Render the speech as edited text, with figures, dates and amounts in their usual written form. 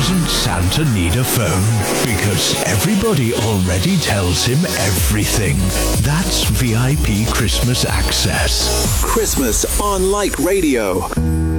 doesn't Santa need a phone? Because everybody already tells him everything. That's VIP Christmas Access. Christmas on Light Radio.